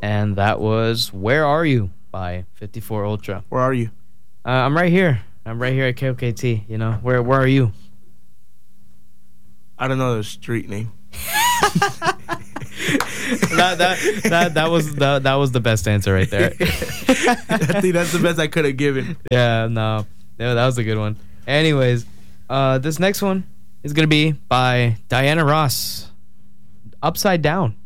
And that was Where Are You by 54 Ultra. Where are you? I'm right here. I'm right here at KOKT. You know, where are you? I don't know the street name. that was the best answer right there. I think that's the best I could have given. Yeah, no, that was a good one. Anyways, this next one is gonna be by Diana Ross, Upside Down.